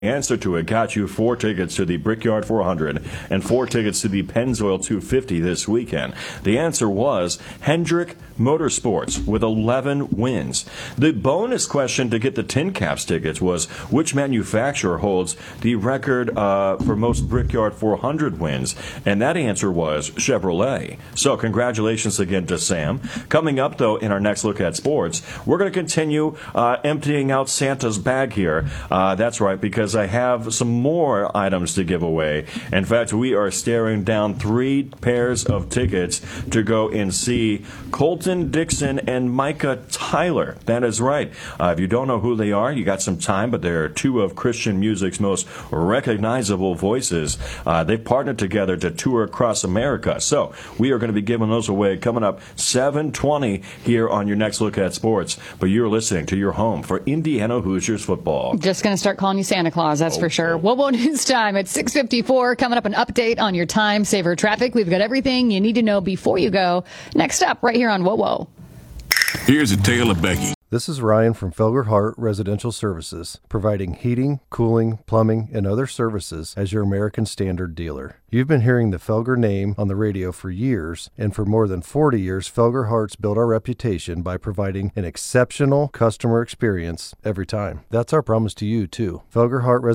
Answer to it got you 4 tickets to the Brickyard 400 and 4 tickets to the Pennzoil 250 this weekend. The answer was Hendrick Motorsports with 11 wins. The bonus question to get the Tin Caps tickets was which manufacturer holds the record for most Brickyard 400 wins, and that answer was Chevrolet. So congratulations again to Sam. Coming up, though, in our next look at sports, we're going to continue emptying out Santa's bag here. That's right, because I have some more items to give away. In fact, we are staring down 3 pairs of tickets to go and see Colton Dixon and Micah Tyler. That is right. If you don't know who they are, you got some time, but they're 2 of Christian music's most recognizable voices. They've partnered together to tour across America. So we are going to be giving those away coming up 7:20 here on your next look at sports. But you're listening to your home for Indiana Hoosiers football. Just going to start calling you Santa Claus, that's for sure. WOWO News Time at 6:54. Coming up, an update on your time saver traffic. We've got everything you need to know before you go. Next up, right here on WOWO. Here's a tale of Becky. This is Ryan from Felger Hart Residential Services, providing heating, cooling, plumbing, and other services as your American Standard dealer. You've been hearing the Felger name on the radio for years, and for more than 40 years, Felger Hart's built our reputation by providing an exceptional customer experience every time. That's our promise to you, too. Felger Hart